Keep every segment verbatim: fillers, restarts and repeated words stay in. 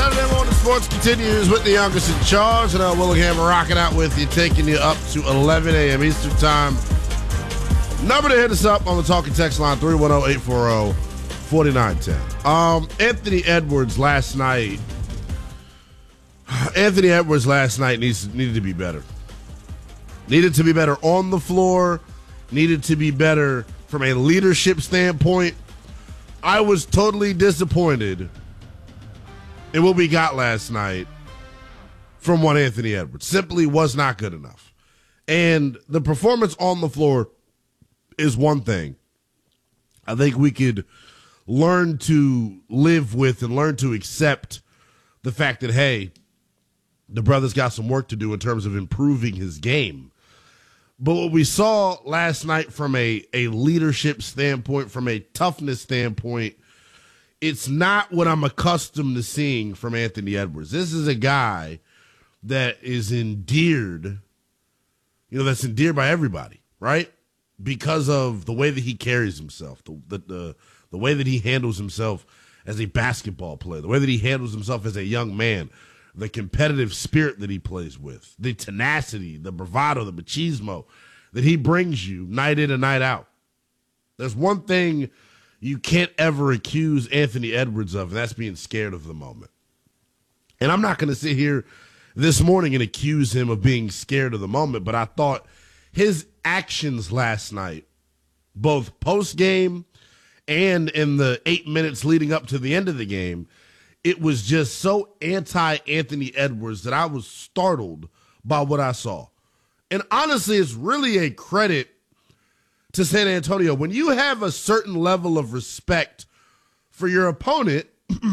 Saturday Morning Sports continues with the youngest in charge, and uh, Willingham rocking out with you, taking you up to eleven a.m. Eastern Time. Number to hit us up on the talking text line, three one zero, eight four zero, four nine one zero. Um, Anthony Edwards last night, Anthony Edwards last night needs needed to be better. Needed to be better on the floor, needed to be better from a leadership standpoint. I was totally disappointed in what we got last night from one Anthony Edwards. Simply was not good enough. And the performance on the floor is one thing. I think we could learn to live with and learn to accept the fact that, hey, the brother's got some work to do in terms of improving his game. But what we saw last night from a, a leadership standpoint, from a toughness standpoint, it's not what I'm accustomed to seeing from Anthony Edwards. This is a guy that is endeared, you know, that's endeared by everybody, right? Because of the way that he carries himself, the, the, the, the way that he handles himself as a basketball player, the way that he handles himself as a young man, the competitive spirit that he plays with, the tenacity, the bravado, the machismo that he brings you night in and night out. There's one thing you can't ever accuse Anthony Edwards of, and that's being scared of the moment. And I'm not going to sit here this morning and accuse him of being scared of the moment, but I thought his actions last night, both post-game and in the eight minutes leading up to the end of the game, it was just so anti-Anthony Edwards that I was startled by what I saw. And honestly, it's really a credit to San Antonio. When you have a certain level of respect for your opponent,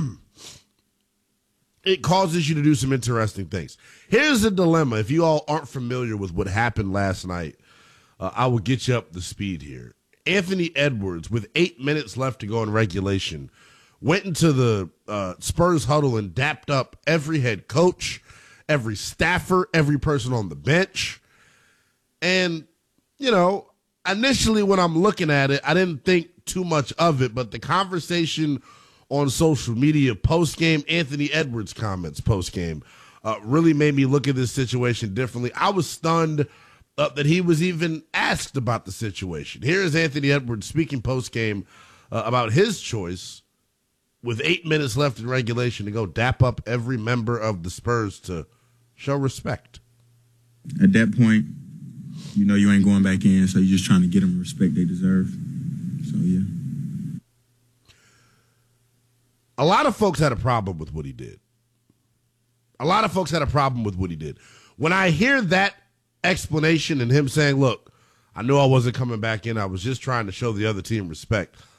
it causes you to do some interesting things. Here's the dilemma. If you all aren't familiar with what happened last night, uh, I will get you up to speed here. Anthony Edwards, with eight minutes left to go in regulation, went into the uh, Spurs huddle and dapped up every head coach, every staffer, every person on the bench. And, you know, initially when I'm looking at it, I didn't think too much of it, but the conversation on social media post-game, Anthony Edwards' comments post-game, uh, really made me look at this situation differently. I was stunned uh, that he was even asked about the situation. Here is Anthony Edwards speaking post-game uh, about his choice with eight minutes left in regulation to go dap up every member of the Spurs to show respect. At that point, you know you ain't going back in, so you're just trying to get them the respect they deserve. So, yeah. A lot of folks had a problem with what he did. A lot of folks had a problem with what he did. When I hear that explanation and him saying, look, I knew I wasn't coming back in, I was just trying to show the other team respect,